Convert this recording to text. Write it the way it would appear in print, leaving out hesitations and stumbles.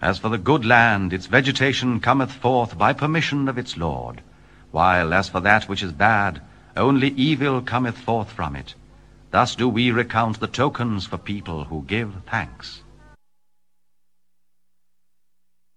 As for the good land, its vegetation cometh forth by permission of its Lord, while as for that which is bad, only evil cometh forth from it. Thus do we recount the tokens for people who give thanks.